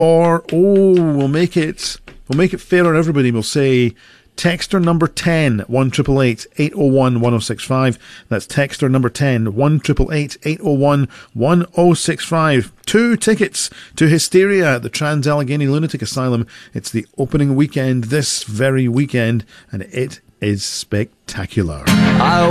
Or, we'll make it fair on everybody. We'll say texter number 10, 1888 801 1065. That's texter number 10, 1888 801 1065. 2 tickets to Hysteria at the Trans-Allegheny Lunatic Asylum. It's the opening weekend this very weekend, and it is spectacular.